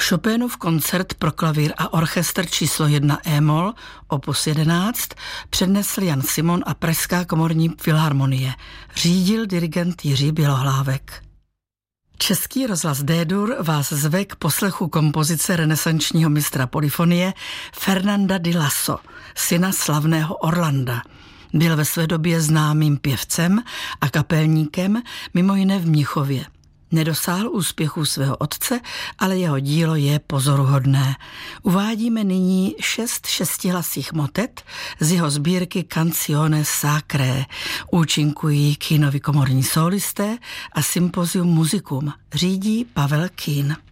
Chopinův koncert pro klavír a orchestr číslo 1 e-moll, opus 11, přednesl Jan Simon a Pražská komorní filharmonie. Řídil dirigent Jiří Bělohlávek. Český rozhlas D-dur vás zve k poslechu kompozice renesančního mistra polyfonie Fernanda di Lasso, syna slavného Orlanda. Byl ve své době známým pěvcem a kapelníkem, mimo jiné v Mnichově. Nedosáhl úspěchu svého otce, ale jeho dílo je pozoruhodné. Uvádíme nyní 6 šestihlasých motet z jeho sbírky Canzone Sacré. Účinkují Kínovi komorní solisté a Symposium Musicum. Řídí Pavel Kín.